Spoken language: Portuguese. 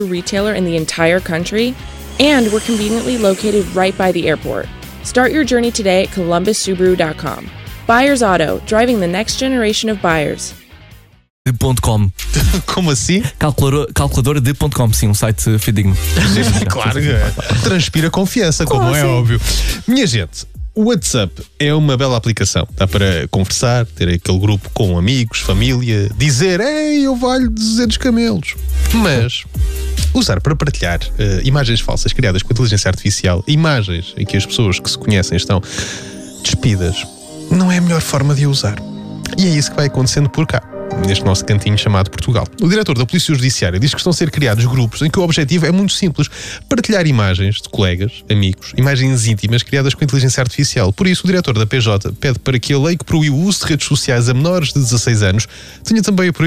retailer in the entire country, and we're conveniently located right by the airport. Start your journey today at columbussubaru.com. Buyers Auto, driving the next generation of buyers. .com. Como assim? Calculadora de .com, sim, um site fidedigno. Claro, transpira confiança, Claro, como é sim. óbvio. Minha gente, o WhatsApp é uma bela aplicação. Dá para conversar, ter aquele grupo com amigos, família, dizer, ei, eu valho 200 camelos. Mas usar para partilhar imagens falsas criadas com inteligência artificial, imagens em que as pessoas que se conhecem estão despidas, não é a melhor forma de a usar. E é isso que vai acontecendo por cá, neste nosso cantinho chamado Portugal. O diretor da Polícia Judiciária diz que estão a ser criados grupos em que o objetivo é muito simples: partilhar imagens de colegas, amigos, imagens íntimas criadas com inteligência artificial. Por isso, o diretor da PJ pede para que a lei que proíbe o uso de redes sociais a menores de 16 anos tenha também a